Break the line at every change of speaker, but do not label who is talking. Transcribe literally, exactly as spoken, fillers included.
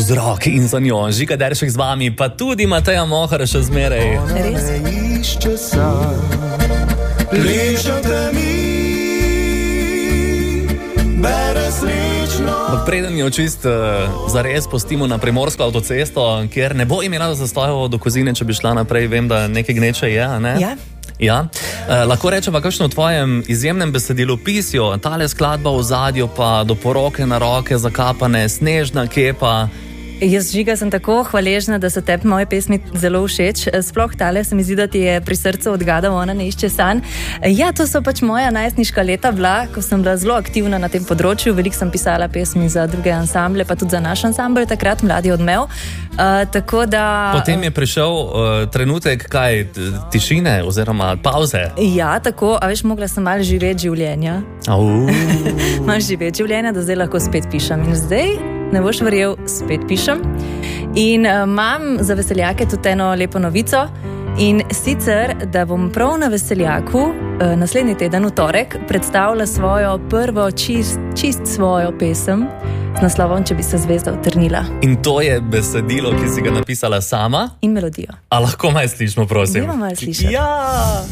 vzrok in za njo. Žiga Deršek z vami, pa tudi Mateja Mohar še zmeraj. Ampak preden jo čist uh, zares postimo na primorsko avtocesto, kjer ne bo imela zastojevo do Kozine, če bi šla naprej, vem, da nekaj gneče je, a ne?
Ja.
Ja. Uh, lahko rečeva kakšno v tvojem izjemnem besedilu pisjo, tale skladba v zadju pa do poroke na roke zakapane, snežna kepa.
Jaz, Žiga, sem tako hvaležna, da so tebi moje pesmi zelo všeč. Sploh tale se mi zdi, da ti je pri srcu odgadal Ona ne išče sanj. Ja, to so pač moja najstniška leta bila, ko sem bila zelo aktivna na tem področju. Veliko sem pisala pesmi za druge ansamble, pa tudi za naš ansambl, takrat Mladi odmev. Uh, tako da...
Potem je prišel uh, trenutek, kaj, tišine oziroma pauze.
Ja, tako, a veš, mogla sem malo živeti življenja. Malo živeti življenja, da zdaj lahko spet pišem. In zdaj, ne boš verjel, spet pišem. In uh, imam za veseljake tudi eno lepo novico. In sicer, da bom prav na veseljaku uh, naslednji teden v torek predstavila svojo prvo čist, čist svojo pesem z naslovom Če bi se zvezda utrnila.
In to je besedilo, ki si ga napisala sama?
In melodijo.
A lahko malo slišimo, prosim?
Dajmo malo slišati.
Ja!